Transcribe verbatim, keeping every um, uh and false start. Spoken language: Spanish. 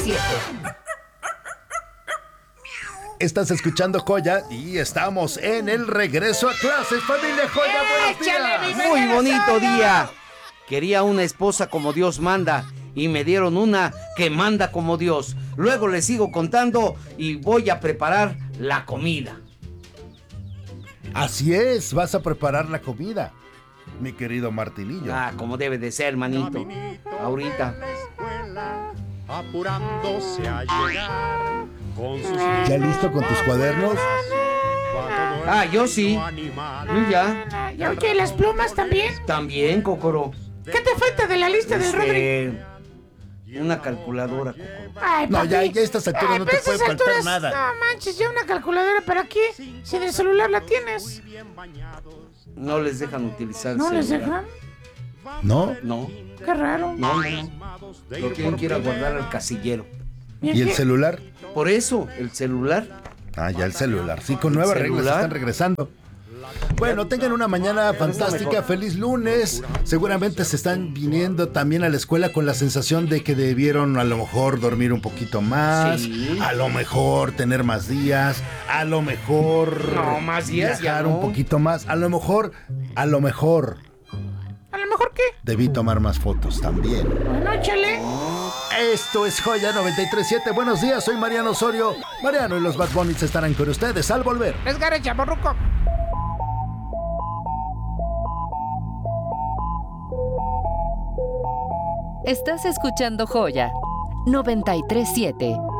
Estás escuchando Joya y estamos en el regreso a clases, familia Joya. Buenos días. Muy bonito día. Quería una esposa como Dios manda y me dieron una que manda como Dios. Luego les sigo contando y voy a preparar la comida. Así es, vas a preparar la comida, mi querido Martinillo. Ah, como debe de ser, manito. Ahorita. Apurándose a llegar con sus... ¿Ya listo con tus cuadernos? Ah, yo sí. Yo ya. ¿Y oye, las plumas también? También, Cocoro. ¿Qué te falta de la lista del Rodri? Este, una calculadora, Cocoro. Ay, No, papi. ya, ya a estas alturas Ay, no pero te puede estas faltar alturas, nada. No manches, ya una calculadora para qué. Si en el celular la tienes. No les dejan utilizar ¿No les celular. dejan? ¿No? No, Qué raro. no, no, no. Lo tienen que ir a guardar al casillero. ¿Y el celular? Por eso, el celular. Ah, ya el celular. Sí, con nuevas ¿El reglas celular? están regresando. Bueno, tengan una mañana fantástica, feliz lunes. Seguramente se están viniendo también a la escuela con la sensación de que debieron a lo mejor dormir un poquito más, Sí. a lo mejor tener más días, a lo mejor No, más días ya viajar no. un poquito más, a lo mejor, a lo mejor ¿A lo mejor qué? debí tomar más fotos también. Bueno, échale. Esto es Joya noventa y tres punto siete. Buenos días, soy Mariano Osorio. Mariano y los Bad Bunnies estarán con ustedes al volver. Les garé, chaborruco. Estás escuchando Joya noventa y tres punto siete.